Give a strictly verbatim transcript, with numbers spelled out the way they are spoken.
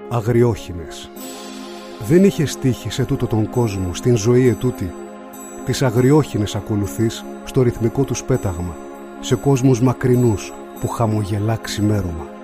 αγριόχινες. Δεν είχε τύχει σε τούτο τον κόσμο, στην ζωή ετούτη. Τις αγριόχινες ακολουθείς στο ρυθμικό τους πέταγμα, σε κόσμους μακρινούς που χαμογελά ξημέρωμα.